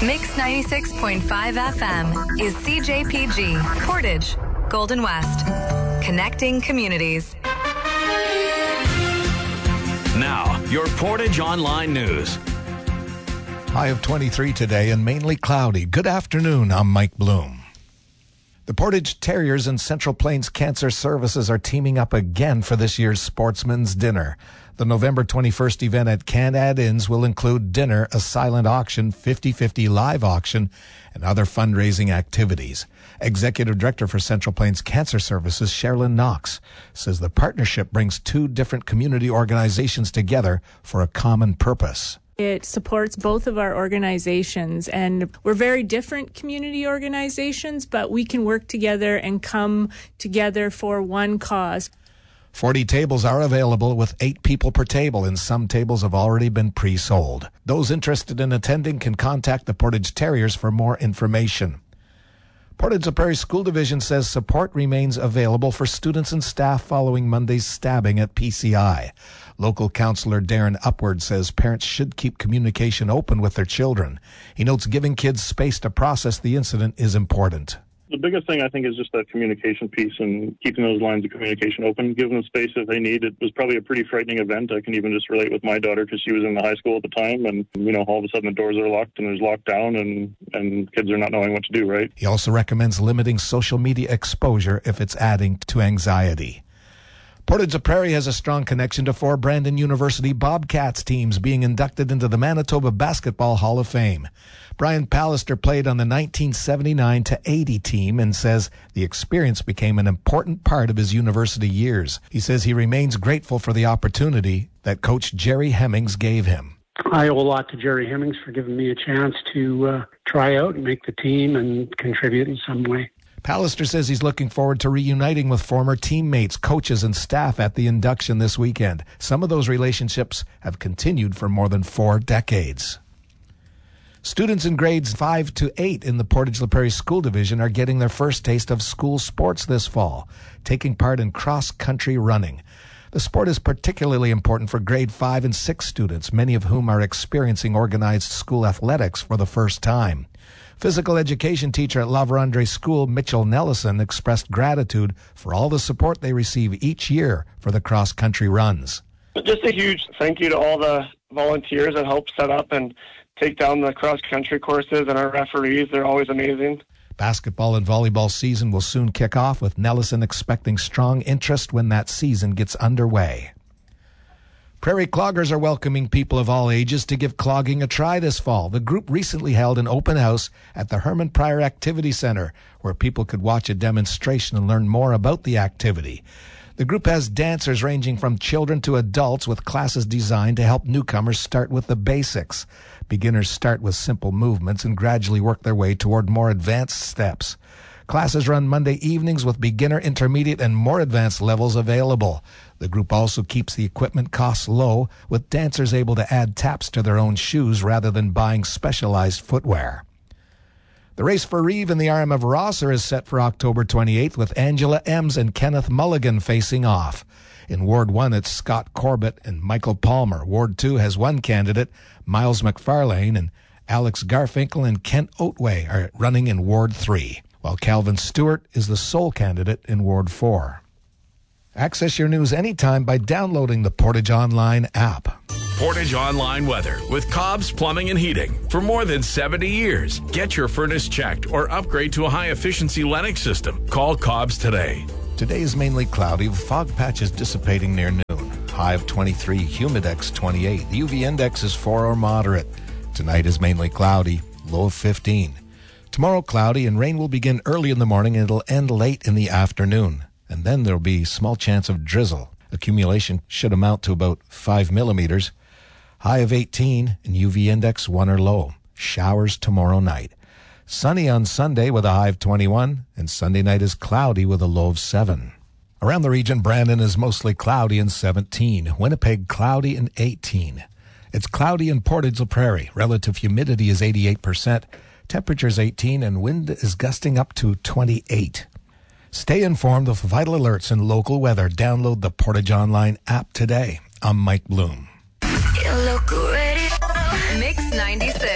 Mix 96.5 FM is CJPG, Portage, Golden West. Connecting communities. Now, your Portage Online News. High of 23 today and mainly cloudy. Good afternoon. I'm Mike Bloom. The Portage Terriers and Central Plains Cancer Services are teaming up again for this year's Sportsman's Dinner. The November 21st event at Canad Inns will include dinner, a silent auction, 50/50 live auction, and other fundraising activities. Executive Director for Central Plains Cancer Services, Sherilyn Knox, says the partnership brings two different community organizations together for a common purpose. It supports both of our organizations, and we're very different community organizations, but we can work together and come together for one cause. 40 tables are available with 8 people per table, and some tables have already been pre-sold. Those interested in attending can contact the Portage Terriers for more information. Portage La Prairie School Division says support remains available for students and staff following Monday's stabbing at PCI. Local councillor Darren Upward says parents should keep communication open with their children. He notes giving kids space to process the incident is important. The biggest thing, I think, is just that communication piece and keeping those lines of communication open, giving them space if they need. It was probably a pretty frightening event. I can even just relate with my daughter because she was in the high school at the time. And, all of a sudden the doors are locked and there's lockdown and kids are not knowing what to do, right? He also recommends limiting social media exposure if it's adding to anxiety. Portage La Prairie has a strong connection to 4 Brandon University Bobcats teams being inducted into the Manitoba Basketball Hall of Fame. Brian Pallister played on the 1979-80 team and says the experience became an important part of his university years. He says he remains grateful for the opportunity that Coach Jerry Hemmings gave him. I owe a lot to Jerry Hemmings for giving me a chance to try out and make the team and contribute in some way. Pallister says he's looking forward to reuniting with former teammates, coaches, and staff at the induction this weekend. Some of those relationships have continued for more than 4 decades. Students in grades 5 to 8 in the Portage La Prairie School Division are getting their first taste of school sports this fall, taking part in cross-country running. The sport is particularly important for grade 5 and 6 students, many of whom are experiencing organized school athletics for the first time. Physical education teacher at La Vérendrye School, Mitchell Nellison, expressed gratitude for all the support they receive each year for the cross-country runs. Just a huge thank you to all the volunteers that help set up and take down the cross-country courses, and our referees. They're always amazing. Basketball and volleyball season will soon kick off, with Nellison expecting strong interest when that season gets underway. Prairie Cloggers are welcoming people of all ages to give clogging a try this fall. The group recently held an open house at the Herman Pryor Activity Center, where people could watch a demonstration and learn more about the activity. The group has dancers ranging from children to adults, with classes designed to help newcomers start with the basics. Beginners start with simple movements and gradually work their way toward more advanced steps. Classes run Monday evenings with beginner, intermediate, and more advanced levels available. The group also keeps the equipment costs low, with dancers able to add taps to their own shoes rather than buying specialized footwear. The race for Reeve in the RM of Rosser is set for October 28th, with Angela Ems and Kenneth Mulligan facing off. In Ward 1, it's Scott Corbett and Michael Palmer. Ward 2 has one candidate, Miles McFarlane, and Alex Garfinkel and Kent Otway are running in Ward 3, while Calvin Stewart is the sole candidate in Ward 4. Access your news anytime by downloading the Portage Online app. Portage Online weather with Cobb's Plumbing and Heating. For more than 70 years, get your furnace checked or upgrade to a high-efficiency Lennox system. Call Cobb's today. Today is mainly cloudy, with fog patches dissipating near noon. High of 23, humidex 28. The UV index is 4 or moderate. Tonight is mainly cloudy, low of 15. Tomorrow cloudy, and rain will begin early in the morning and it'll end late in the afternoon. And then there'll be small chance of drizzle. Accumulation should amount to about 5 millimeters. High of 18 and UV index 1 or low. Showers tomorrow night. Sunny on Sunday with a high of 21, and Sunday night is cloudy with a low of 7. Around the region, Brandon is mostly cloudy and 17. Winnipeg cloudy and 18. It's cloudy in Portage La Prairie. Relative humidity is 88%. Temperature is 18 and wind is gusting up to 28. Stay informed of vital alerts and local weather. Download the Portage Online app today. I'm Mike Bloom. Mix 96.